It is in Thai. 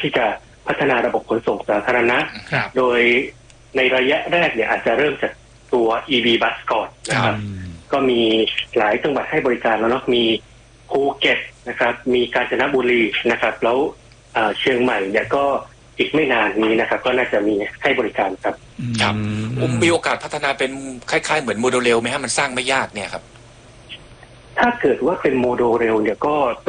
ที่จะพัฒนาระบบขนส่งสาธารณะโดยในระยะแรกเนี่ยอาจจะเริ่มจากตัว EV Bus ก่อนนะครับก็มีหลายจังหวัดให้บริการแล้วเนาะมีภูเก็ตนะครับมีกาญจนบุรีนะครับแล้วเชียงใหม่เนี่ยก็อีกไม่นานนี้นะครับก็น่าจะมีให้บริการครับครับมีโอกาสพัฒนาเป็นคล้ายๆเหมือนโมโดเรลไหมฮะมันสร้างไม่ยากเนี่ยครับถ้าเกิดว่าเป็นโมโดเรลเนี่ยก็